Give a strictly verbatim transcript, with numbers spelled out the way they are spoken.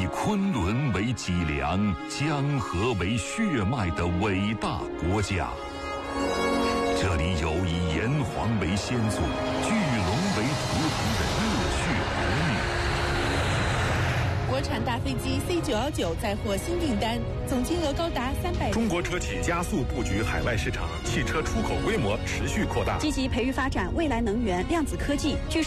以昆仑为脊梁、江河为血脉的伟大国家。这里有以炎黄为先祖、巨龙为图腾的热血儿女。 国产大飞机 C 九一九再获新订单，总金额高达三百。 中国车企加速布局海外市场，汽车出口规模持续扩大， 积极培育发展未来能源、量子科技。据